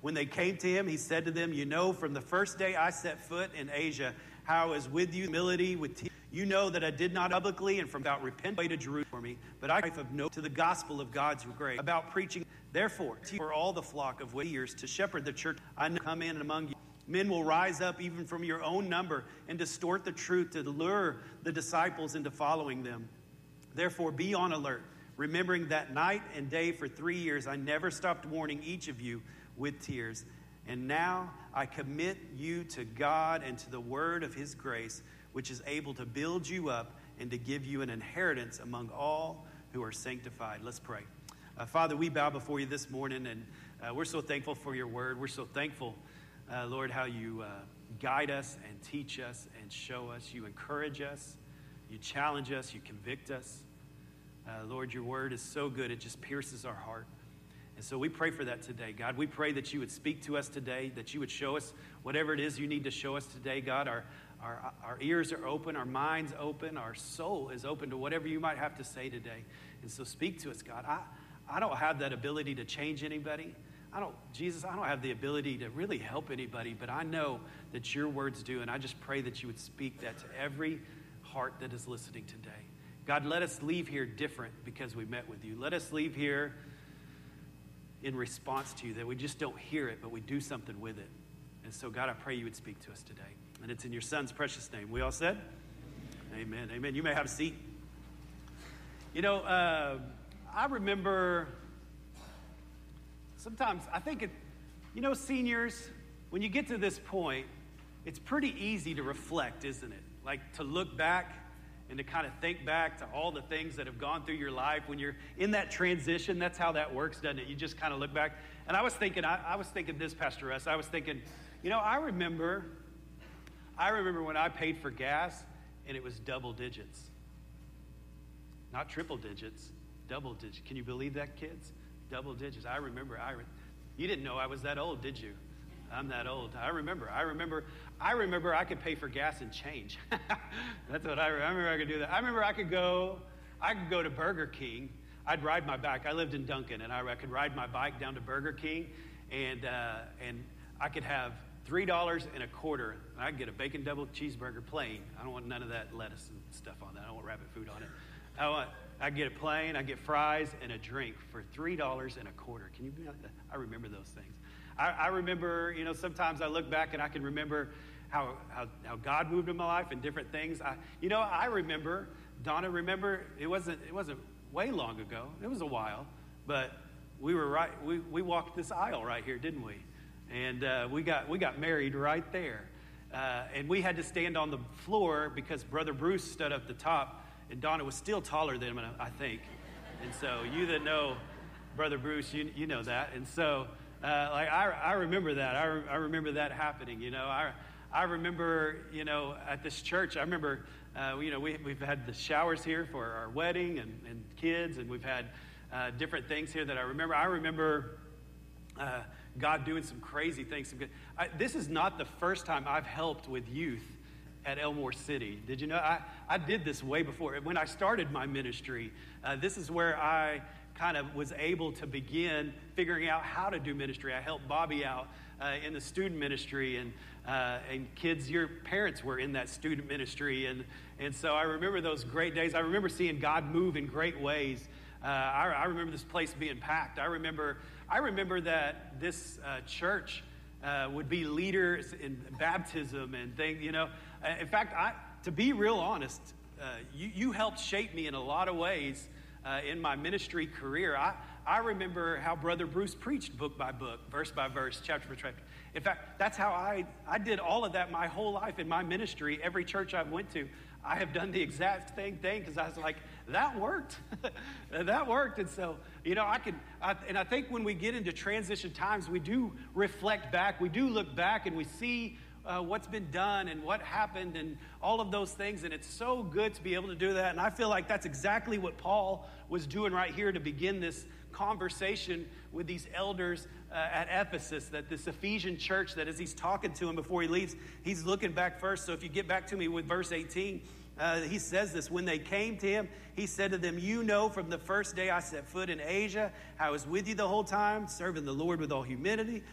When they came to him, he said to them, you know, from the first day I set foot in Asia, how I was with you, humility, with tears. You know that I did not publicly and from without repent way to Jerusalem for me, but I have no to the gospel of God's grace, about preaching. Therefore, for all the flock of ears to shepherd the church, I know come in among you. Men will rise up even from your own number and distort the truth to lure the disciples into following them. Therefore, be on alert, remembering that night and day for 3 years I never stopped warning each of you with tears. And now I commit you to God and to the word of his grace, which is able to build you up and to give you an inheritance among all who are sanctified. Let's pray. Father, we bow before you this morning, and we're so thankful for your word. We're so thankful, Lord, how you guide us and teach us and show us. You encourage us. You challenge us. You convict us. Lord, your word is so good. It just pierces our heart. And so we pray for that today, God. We pray that you would speak to us today, that you would show us whatever it is you need to show us today, God. Our ears are open, our mind's open, our soul is open to whatever you might have to say today. And so speak to us, God. I don't have that ability to change anybody. Jesus, I don't have the ability to really help anybody, but I know that your words do, and I just pray that you would speak that to every heart that is listening today. God, let us leave here different because we met with you. Let us leave here in response to you, that we just don't hear it, but we do something with it. And so, God, I pray you would speak to us today. And it's in your son's precious name. We all said? Amen. Amen. You may have a seat. You know, I remember sometimes, I think, seniors, when you get to this point, it's pretty easy to reflect, isn't it? Like to look back and to kind of think back to all the things that have gone through your life. When you're in that transition, that's how that works, doesn't it? You just kind of look back. And I was thinking this, Pastor Russ. I was thinking, I remember when I paid for gas and it was double digits. Not triple digits, double digits. Can you believe that, kids? Double digits. I remember. You didn't know I was that old, did you? I'm that old. I remember I could pay for gas and change. That's what I remember. I could do that. I remember I could go to Burger King. I'd ride my bike. I lived in Duncan, and I could ride my bike down to Burger King, and I could have $3.25. And I'd get a bacon double cheeseburger plain. I don't want none of that lettuce and stuff on that. I don't want rabbit food on it. I'd get it plain. I'd get fries and a drink for $3.25. Can you believe that? I remember those things. I remember, sometimes I look back and I can remember how God moved in my life and different things. I remember, Donna, it wasn't way long ago. It was a while, but we were right. We walked this aisle right here, didn't we? And we got married right there. And we had to stand on the floor because Brother Bruce stood up the top, and Donna was still taller than him, I think. And so you that know Brother Bruce, you know that. And so I remember that. I remember that happening. I remember, at this church, I remember, we've had the showers here for our wedding and kids, and we've had different things here that I remember. I remember God doing some crazy things. This is not the first time I've helped with youth at Elmore City. Did you know? I did this way before. When I started my ministry, this is where I kind of was able to begin figuring out how to do ministry. I helped Bobby out in the student ministry, and kids, your parents were in that student ministry, and so I remember those great days. I remember seeing God move in great ways. I remember this place being packed. I remember that this church would be leaders in baptism and things. In fact, to be real honest, you helped shape me in a lot of ways. In my ministry career, I remember how Brother Bruce preached book by book, verse by verse, chapter by chapter. In fact, that's how I did all of that my whole life in my ministry. Every church I went to, I have done the exact same thing because I was like, that worked. That worked. And so, I think when we get into transition times, we do reflect back. We do look back and we see what's been done and what happened and all of those things. And it's so good to be able to do that. And I feel like that's exactly what Paul was doing right here to begin this conversation with these elders at Ephesus, that this Ephesian church, that as he's talking to them before he leaves, he's looking back first. So if you get back to me with verse 18, he says this: when they came to him, he said to them, from the first day I set foot in Asia, I was with you the whole time, serving the Lord with all humility,